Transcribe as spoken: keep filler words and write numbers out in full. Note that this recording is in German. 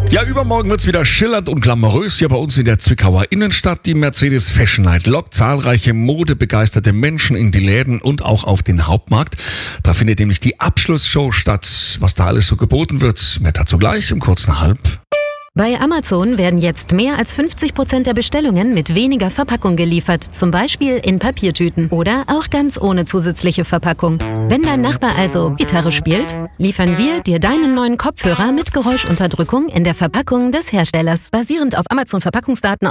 Ja, übermorgen wird's wieder schillernd und glamourös hier bei uns in der Zwickauer Innenstadt. Die Mercedes Fashion Night lockt zahlreiche modebegeisterte Menschen in die Läden und auch auf den Hauptmarkt. Da findet nämlich die Abschlussshow statt. Was da alles so geboten wird, mehr dazu gleich um kurz nach halb. Bei Amazon werden jetzt mehr als fünfzig Prozent der Bestellungen mit weniger Verpackung geliefert, zum Beispiel in Papiertüten oder auch ganz ohne zusätzliche Verpackung. Wenn dein Nachbar also Gitarre spielt, liefern wir dir deinen neuen Kopfhörer mit Geräuschunterdrückung in der Verpackung des Herstellers, basierend auf Amazon-Verpackungsdaten